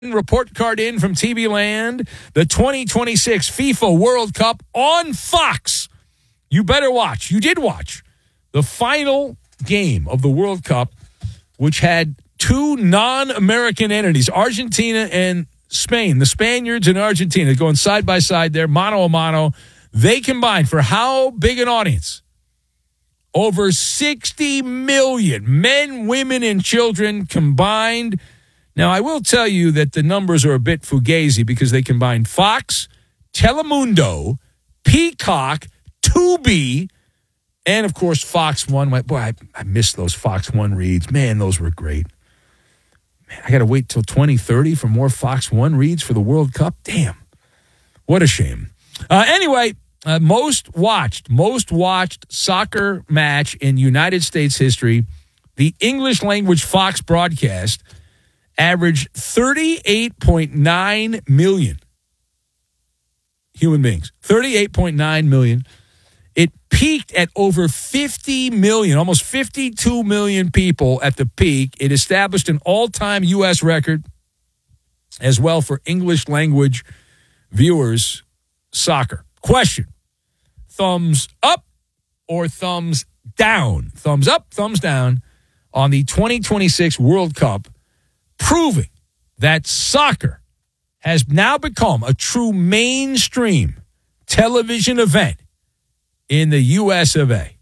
Report card in from TV Land. The 2026 FIFA World Cup on Fox. You better watch. You did watch the final game of the World Cup, which had two non-American entities, Argentina and Spain. The Spaniards and Argentina going side by side there, mano a mano. They combined for how big an audience? Over 60 million men, women, and children combined. Now, I will tell you that the numbers are a bit fugazi because they combined Fox, Telemundo, Peacock, Tubi, and, of course, Fox One. Boy, I miss those Fox One reads. Man, those were great. Man, I got to wait till 2030 for more Fox One reads for the World Cup. Damn. What a shame. Anyway, most watched soccer match in United States history, the English language Fox broadcast averaged 38.9 million human beings. 38.9 million. It peaked at over 50 million, almost 52 million people at the peak. It established an all-time U.S. record as well for English language viewers soccer. Question: thumbs up or thumbs down? Thumbs up, thumbs down on the 2026 World Cup, proving that soccer has now become a true mainstream television event in the U.S. of A.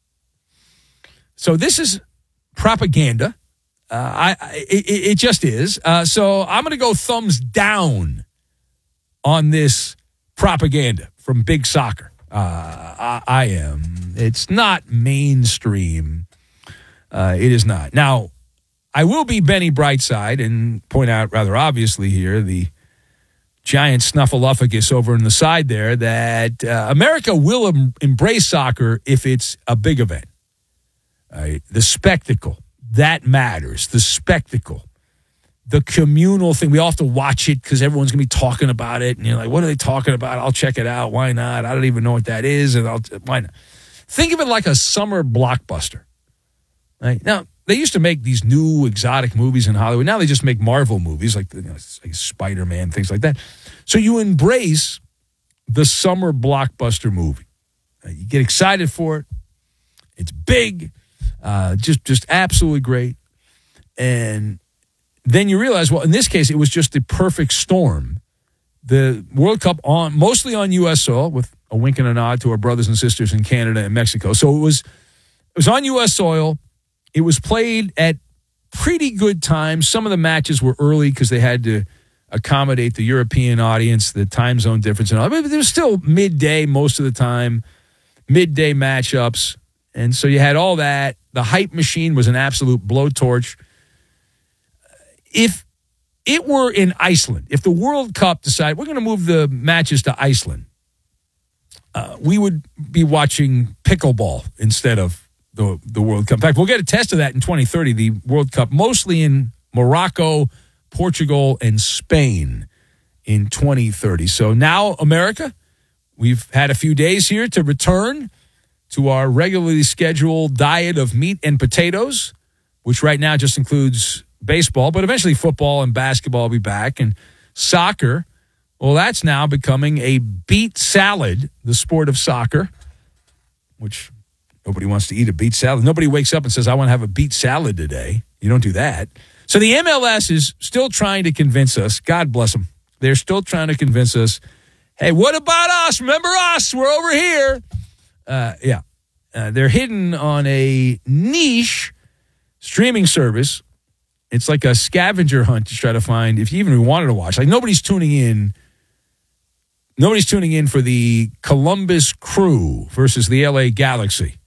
So this is propaganda. It just is. So I'm going to go thumbs down on this propaganda from Big Soccer. I am. It's not mainstream. It is not. Now, I will be Benny Brightside and point out rather obviously here the giant snuffleupagus over on the side there that America will embrace soccer if it's a big event. The spectacle, that matters. The spectacle. The communal thing. We all have to watch it because everyone's going to be talking about it. And you're like, what are they talking about? I'll check it out. Why not? I don't even know what that is. And why not? Think of it like a summer blockbuster. Right? Now, they used to make these new exotic movies in Hollywood. Now they just make Marvel movies like Spider-Man, things like that. So you embrace the summer blockbuster movie. You get excited for it. It's big, just absolutely great. And then you realize, well, in this case, it was just the perfect storm. The World Cup mostly on U.S. soil, with a wink and a nod to our brothers and sisters in Canada and Mexico. So it was on U.S. soil. It was played at pretty good times. Some of the matches were early because they had to accommodate the European audience, the time zone difference and all. But there was still midday most of the time, midday matchups. And so you had all that. The hype machine was an absolute blowtorch. If it were in Iceland, if the World Cup decided we're going to move the matches to Iceland, we would be watching pickleball instead of the World Cup. In fact, we'll get a test of that in 2030, the World Cup, mostly in Morocco, Portugal, and Spain in 2030. So now, America, we've had a few days here to return to our regularly scheduled diet of meat and potatoes, which right now just includes baseball, but eventually football and basketball will be back. And soccer, well, that's now becoming a beet salad, the sport of soccer, which nobody wants to eat a beet salad. Nobody wakes up and says, I want to have a beet salad today. You don't do that. So the MLS is still trying to convince us, God bless them, they're still trying to convince us, hey, what about us? Remember us? We're over here. They're hidden on a niche streaming service. It's like a scavenger hunt to try to find, if you even wanted to watch. Like nobody's tuning in for the Columbus Crew versus the LA Galaxy.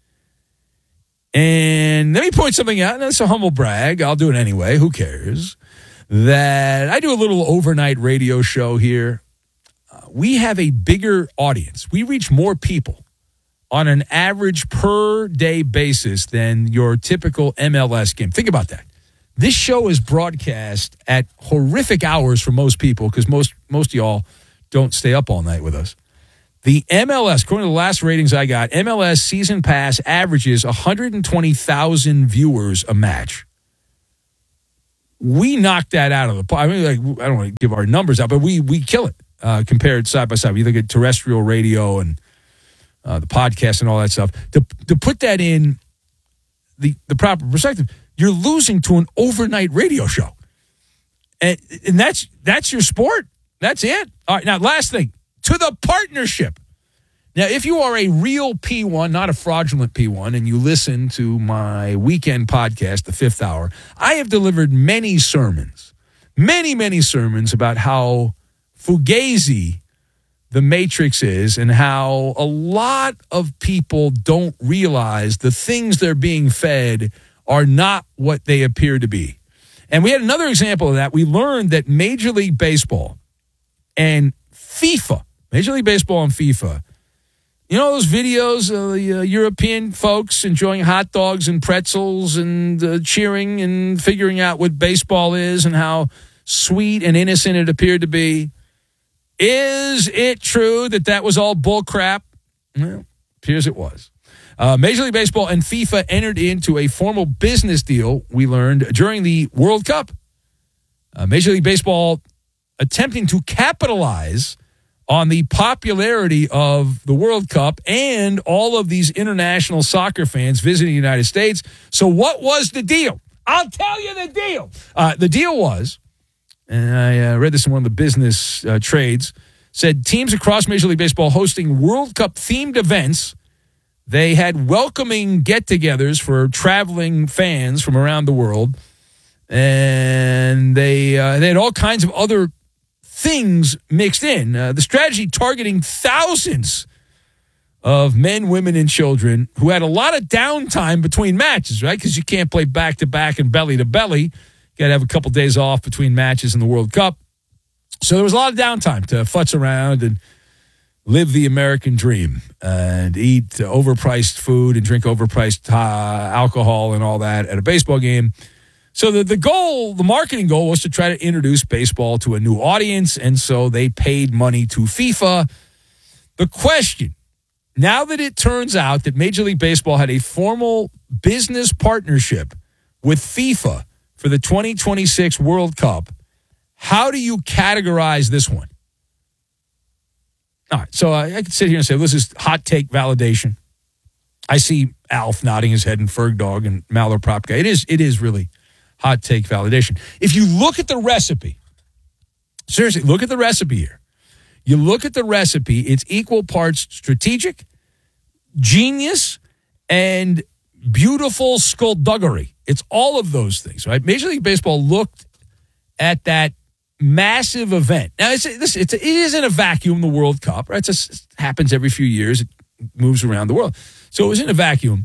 And let me point something out, and that's a humble brag. I'll do it anyway. Who cares? That I do a little overnight radio show here. We have a bigger audience. We reach more people on an average per day basis than your typical MLS game. Think about that. This show is broadcast at horrific hours for most people because most of y'all don't stay up all night with us. The MLS, according to the last ratings I got, MLS season pass averages 120,000 viewers a match. we knocked that out of the park. I mean, like, I don't want to give our numbers out, but we kill it compared side by side. We look at terrestrial radio and the podcast and all that stuff. To put that in the proper perspective, you're losing to an overnight radio show. And that's your sport. That's it. All right, now, last thing, to the partnership. Now, if you are a real P1, not a fraudulent P1, and you listen to my weekend podcast, The Fifth Hour, I have delivered many sermons about how fugazi the Matrix is and how a lot of people don't realize the things they're being fed are not what they appear to be. And we had another example of that. We learned that Major League Baseball and FIFA, Major League Baseball and FIFA, you know those videos of the European folks enjoying hot dogs and pretzels and cheering and figuring out what baseball is and how sweet and innocent it appeared to be? Is it true that was all bull crap? Well, appears it was. Major League Baseball and FIFA entered into a formal business deal, we learned, during the World Cup. Major League Baseball attempting to capitalize on the popularity of the World Cup and all of these international soccer fans visiting the United States. So what was the deal? I'll tell you the deal. The deal was, and I read this in one of the business trades, said teams across Major League Baseball hosting World Cup-themed events. They had welcoming get-togethers for traveling fans from around the world, and they had all kinds of other things mixed in. The strategy targeting thousands of men, women, and children who had a lot of downtime between matches, right? Because you can't play back-to-back and belly-to-belly. You got to have a couple days off between matches in the World Cup. So there was a lot of downtime to futz around and live the American dream and eat overpriced food and drink overpriced alcohol and all that at a baseball game. So the marketing goal was to try to introduce baseball to a new audience, and so they paid money to FIFA. The question, now that it turns out that Major League Baseball had a formal business partnership with FIFA for the 2026 World Cup, how do you categorize this one? All right, so I could sit here and say, this is hot take validation. I see Alf nodding his head and Fergdog and Malaprop. It is really hot take validation. If you look at the recipe, seriously, look at the recipe here. You look at the recipe, it's equal parts strategic, genius, and beautiful skullduggery. It's all of those things, right? Major League Baseball looked at that massive event. Now, it is in a vacuum, the World Cup, right? It happens every few years. It moves around the world. So it was in a vacuum.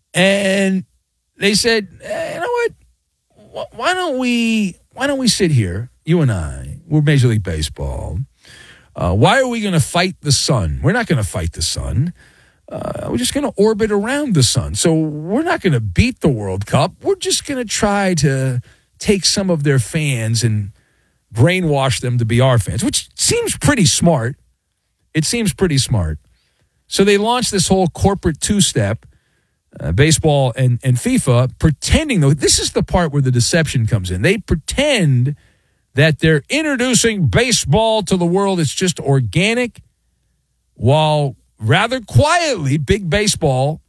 And they said, you know what? Why don't we sit here, you and I, we're Major League Baseball. Why are we going to fight the sun? We're not going to fight the sun. We're just going to orbit around the sun. So we're not going to beat the World Cup. We're just going to try to take some of their fans and brainwash them to be our fans, which seems pretty smart. It seems pretty smart. So they launched this whole corporate two-step, baseball and FIFA, pretending, though, this is the part where the deception comes in. They pretend that they're introducing baseball to the world. It's just organic, while rather quietly, Big Baseball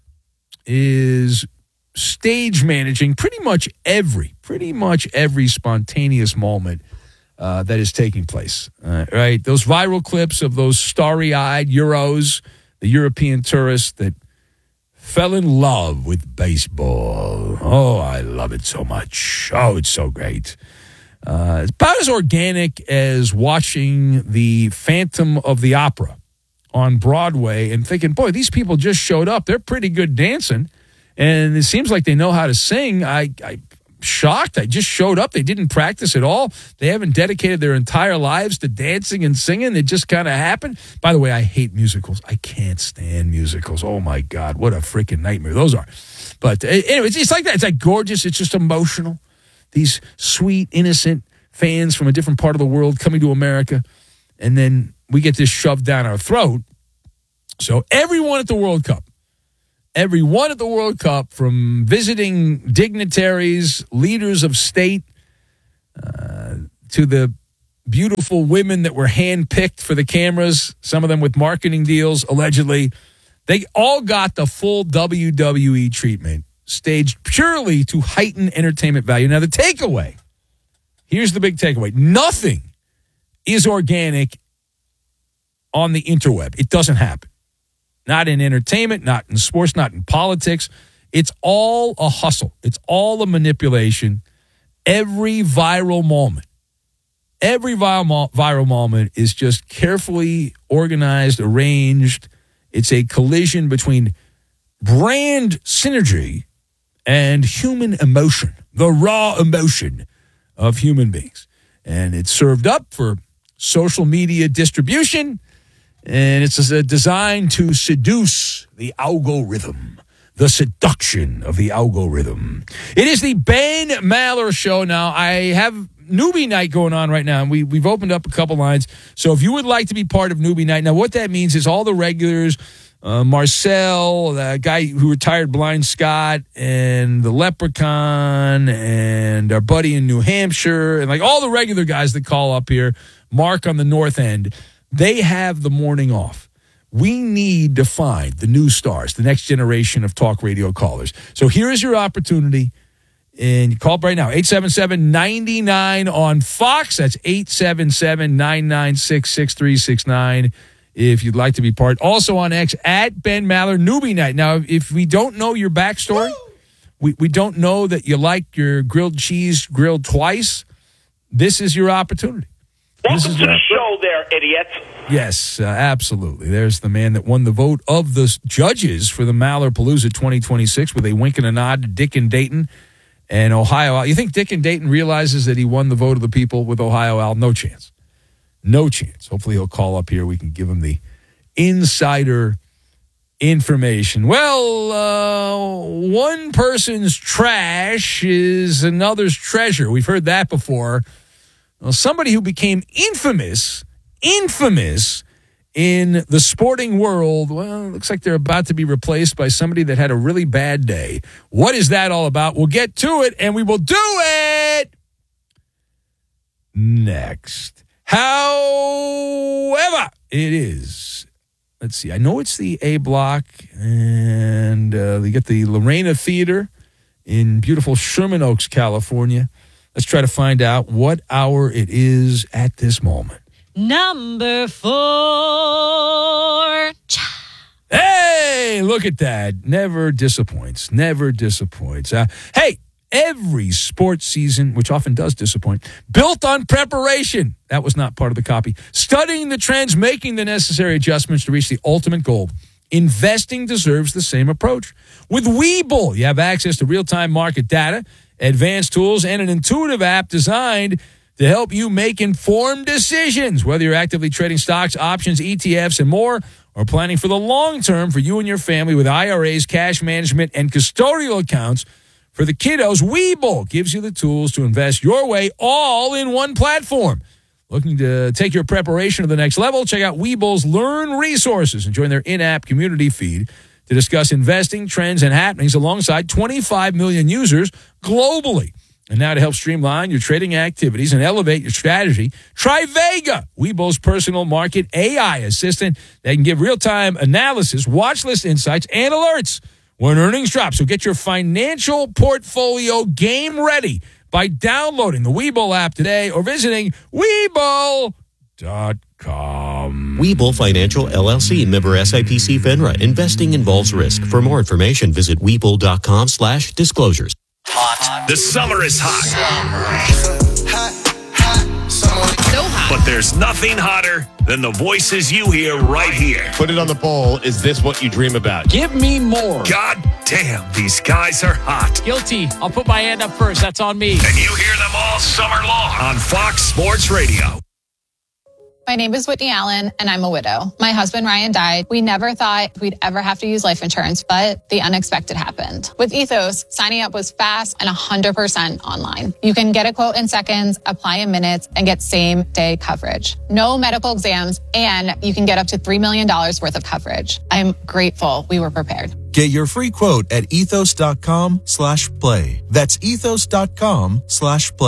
is stage managing pretty much every spontaneous moment that is taking place. Right? Those viral clips of those starry-eyed Euros, the European tourists that fell in love with baseball. Oh, I love it so much. Oh, it's so great. It's about as organic as watching the Phantom of the Opera on Broadway and thinking, boy, these people just showed up. They're pretty good dancing, and it seems like they know how to sing. I'm shocked. I just showed up. They didn't practice at all. They haven't dedicated their entire lives to dancing and singing. It just kind of happened. By the way, I hate musicals. I can't stand musicals. Oh, my God. What a freaking nightmare those are. But anyway, it's like that. It's like gorgeous. It's just emotional. These sweet, innocent fans from a different part of the world coming to America, and then we get this shoved down our throat. So everyone at the World Cup, from visiting dignitaries, leaders of state, to the beautiful women that were handpicked for the cameras, some of them with marketing deals, allegedly. They all got the full WWE treatment, staged purely to heighten entertainment value. Now, the takeaway, here's the big takeaway. Nothing is organic on the interweb. It doesn't happen. Not in entertainment, not in sports, not in politics. It's all a hustle. It's all a manipulation. Every viral moment is just carefully organized, arranged. It's a collision between brand synergy and human emotion, the raw emotion of human beings. And it's served up for social media distribution, and it's designed to seduce the algorithm, the seduction of the algorithm. It is the Ben Maller Show now. I have Newbie Night going on right now, and we've opened up a couple lines. So if you would like to be part of Newbie Night, now what that means is all the regulars, Marcel, the guy who retired, Blind Scott, and the Leprechaun, and our buddy in New Hampshire, and like all the regular guys that call up here, Mark on the North End, they have the morning off. We need to find the new stars, the next generation of talk radio callers. So here is your opportunity. And you call up right now, 877-99 on Fox. That's 877-996-6369 if you'd like to be part. Also on X, at Ben Maller, Newbie Night. Now, if we don't know your backstory, we don't know that you like your grilled cheese grilled twice, this is your opportunity. Welcome to the show there, idiot. Yes, absolutely. There's the man that won the vote of the judges for the Mallerpalooza 2026 with a wink and a nod to Dick and Dayton and Ohio Al. You think Dick and Dayton realizes that he won the vote of the people with Ohio Al? No chance. No chance. Hopefully he'll call up here. We can give him the insider information. Well, one person's trash is another's treasure. We've heard that before. Well, somebody who became infamous in the sporting world, well, it looks like they're about to be replaced by somebody that had a really bad day. What is that all about? We'll get to it, and we will do it next. However, it is, let's see, I know it's the A Block, and they get the Lorena Theater in beautiful Sherman Oaks, California. Let's try to find out what hour it is at this moment. Number 4. Hey, look at that. Never disappoints. Never disappoints. Hey, every sports season, which often does disappoint, built on preparation. That was not part of the copy. Studying the trends, making the necessary adjustments to reach the ultimate goal. Investing deserves the same approach. With Webull, you have access to real-time market data, advanced tools, and an intuitive app designed to help you make informed decisions, whether you're actively trading stocks, options, ETFs, and more, or planning for the long term for you and your family with IRAs, cash management, and custodial accounts. For the kiddos, Webull gives you the tools to invest your way all in one platform. Looking to take your preparation to the next level? Check out Webull's Learn Resources and join their in-app community feed to discuss investing, trends, and happenings alongside 25 million users globally. And now to help streamline your trading activities and elevate your strategy, try Vega, Webull's personal market AI assistant that can give real-time analysis, watch list insights, and alerts when earnings drop. So get your financial portfolio game ready by downloading the Webull app today or visiting Webull.com. Webull Financial LLC, member SIPC FINRA. Investing involves risk. For more information, visit Webull.com/disclosures. Hot. The summer is hot. So hot. But there's nothing hotter than the voices you hear right here. Put it on the poll. Is this what you dream about? Give me more. God damn, these guys are hot. Guilty. I'll put my hand up first. That's on me. And you hear them all summer long on Fox Sports Radio. My name is Whitney Allen, and I'm a widow. My husband, Ryan, died. We never thought we'd ever have to use life insurance, but the unexpected happened. With Ethos, signing up was fast and 100% online. You can get a quote in seconds, apply in minutes, and get same-day coverage. No medical exams, and you can get up to $3 million worth of coverage. I'm grateful we were prepared. Get your free quote at ethos.com/play. That's ethos.com/play.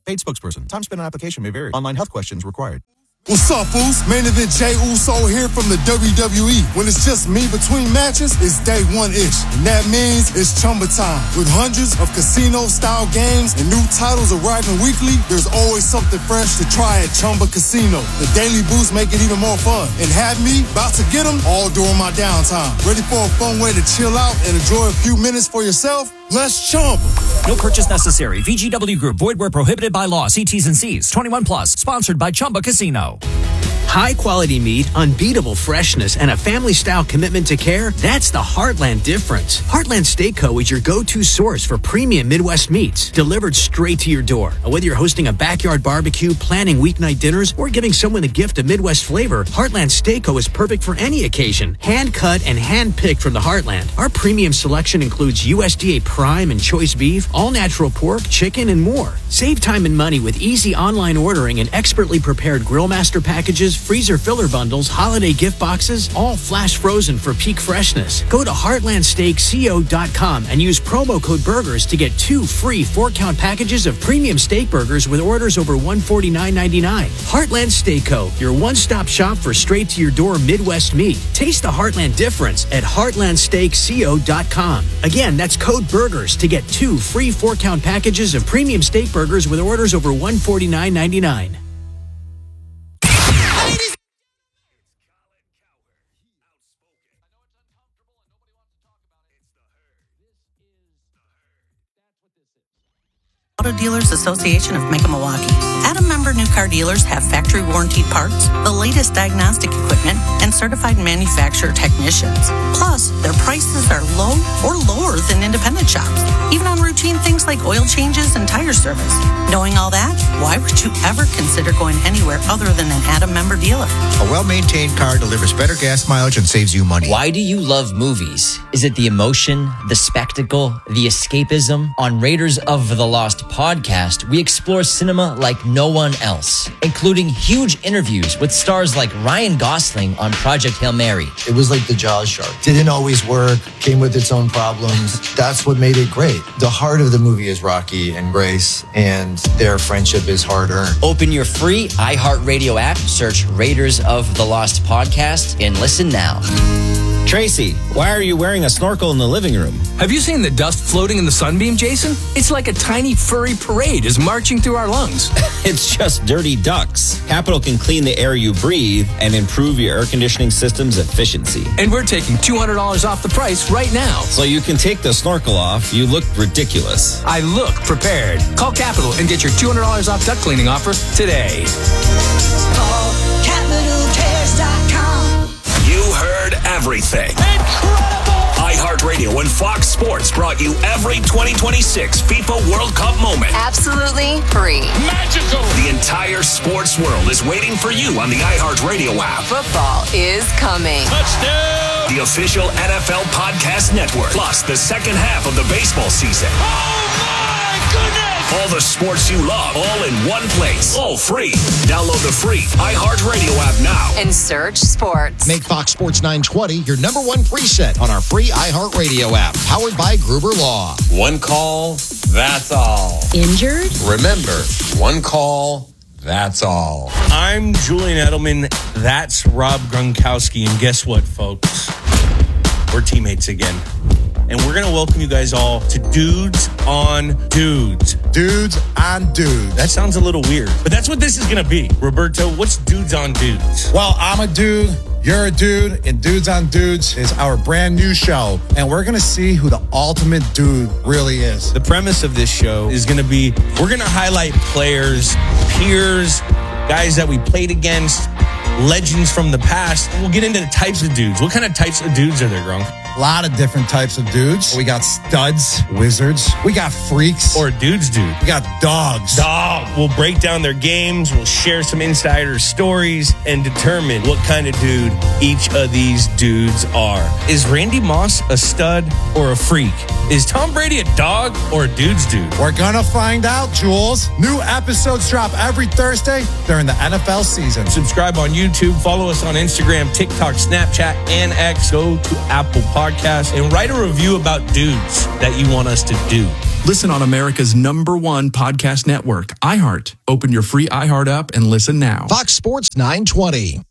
Paid spokesperson. Time spent on application may vary. Online health questions required. What's up, fools? Main event Jey Uso here from the WWE. When it's just me between matches, it's day one-ish. And that means it's Chumba time. With hundreds of casino-style games and new titles arriving weekly, there's always something fresh to try at Chumba Casino. The daily boosts make it even more fun. And have me about to get them all during my downtime. Ready for a fun way to chill out and enjoy a few minutes for yourself? Let's Chumba. No purchase necessary. VGW Group. Void where prohibited by law. See T's and C's. 21 plus. Sponsored by Chumba Casino. High-quality meat, unbeatable freshness, and a family-style commitment to care, that's the Heartland difference. Heartland Steak Co. is your go-to source for premium Midwest meats, delivered straight to your door. Whether you're hosting a backyard barbecue, planning weeknight dinners, or giving someone a gift of Midwest flavor, Heartland Steak Co. is perfect for any occasion. Hand-cut and hand-picked from the Heartland. Our premium selection includes USDA Prime and Choice Beef, all-natural pork, chicken, and more. Save time and money with easy online ordering and expertly prepared grill master packages, freezer filler bundles, holiday gift boxes, all flash frozen for peak freshness. Go to heartlandsteakco.com and use promo code BURGERS to get 2 free 4-count packages of premium steak burgers with orders over $149.99. Heartland Steak Co., your one-stop shop for straight-to-your-door Midwest meat. Taste the Heartland difference at heartlandsteakco.com. Again, that's code BURGERS to get 2 free 4-count packages of premium steak burgers with orders over $149.99. Auto Dealers Association of Macon, Milwaukee. Adam member new car dealers have factory warranted parts, the latest diagnostic equipment, and certified manufacturer technicians. Plus, their prices are low or lower than independent shops, even on routine things like oil changes and tire service. Knowing all that, why would you ever consider going anywhere other than an Adam member dealer? A well-maintained car delivers better gas mileage and saves you money. Why do you love movies? Is it the emotion, the spectacle, the escapism? On Raiders of the Lost podcast, we explore cinema like no one else, including huge interviews with stars like Ryan Gosling on Project Hail Mary. It was like the Jaws shark. Didn't always work, came with its own problems. That's what made it great. The heart of the movie is Rocky and Grace, and their friendship is hard-earned. Open your free iHeartRadio app, search Raiders of the Lost podcast, and listen now. Tracy, why are you wearing a snorkel in the living room? Have you seen the dust floating in the sunbeam, Jason? It's like a tiny furry parade is marching through our lungs. It's just dirty ducks. Capital can clean the air you breathe and improve your air conditioning system's efficiency. And we're taking $200 off the price right now. So you can take the snorkel off. You look ridiculous. I look prepared. Call Capital and get your $200 off duct cleaning offer today. Call CapitalTears.com. You heard everything. Incredible! iHeartRadio and Fox Sports brought you every 2026 FIFA World Cup moment. Absolutely free. Magical! The entire sports world is waiting for you on the iHeartRadio app. Football is coming. Touchdown! The official NFL podcast network. Plus the second half of the baseball season. Oh my goodness! All the sports you love, all in one place. All free. Download the free iHeartRadio app now. And search sports. Make Fox Sports 920 your number one preset on our free iHeartRadio app. Powered by Gruber Law. One call, that's all. Injured? Remember, one call, that's all. I'm Julian Edelman. That's Rob Gronkowski. And guess what, folks? We're teammates again. And we're going to welcome you guys all to Dudes on Dudes. Dudes on Dudes. That sounds a little weird, but that's what this is going to be. Roberto, what's Dudes on Dudes? Well, I'm a dude, you're a dude, and Dudes on Dudes is our brand new show. And we're going to see who the ultimate dude really is. The premise of this show is going to be, we're going to highlight players, peers, guys that we played against, legends from the past. We'll get into the types of dudes. What kind of types of dudes are there, Gronk? A lot of different types of dudes. We got studs, wizards. We got freaks. Or dudes. We got dogs. We'll break down their games. We'll share some insider stories and determine what kind of dude each of these dudes are. Is Randy Moss a stud or a freak? Is Tom Brady a dog or a dude's dude? We're gonna find out, Jules. New episodes drop every Thursday during the NFL season. Subscribe on YouTube. Follow us on Instagram, TikTok, Snapchat, and X. Go to Apple Podcasts. podcast and write a review about dudes that you want us to do. Listen on America's #1 podcast network, iHeart. Open your free iHeart app and listen now. Fox Sports 920.